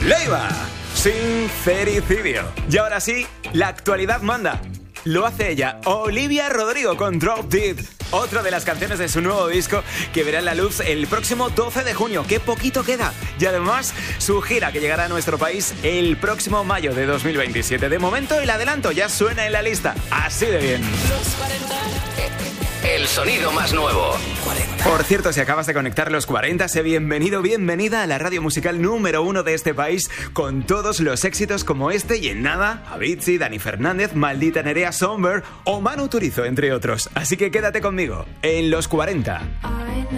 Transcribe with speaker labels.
Speaker 1: Leiva, Sincericidio. Y ahora sí, la actualidad manda. Lo hace ella, Olivia Rodrigo, con Drop Dead, otra de las canciones de su nuevo disco que verá la luz el próximo 12 de junio. ¡Qué poquito queda! Y además, su gira que llegará a nuestro país el próximo mayo de 2027. De momento, el adelanto ya suena en la lista. Así de bien.
Speaker 2: Los 40. El sonido más nuevo. 40.
Speaker 1: Por cierto, si acabas de conectar los 40, sé bienvenido, bienvenida a la radio musical número 1 de este país, con todos los éxitos como este y en nada, Avicii, Dani Fernández, Maldita Nerea, Somber o Manu Turizo, entre otros. Así que quédate conmigo en los 40.